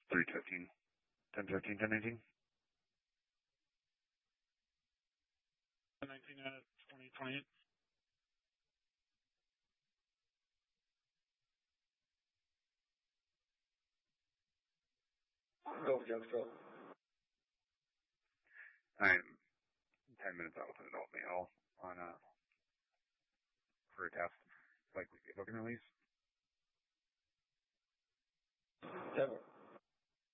3:15. 10:15, 10:19. 10:19 at 20:28. Go for Jonesboro. I'm 10 minutes out with an adult male on for a test, likely to be a booking release. 10.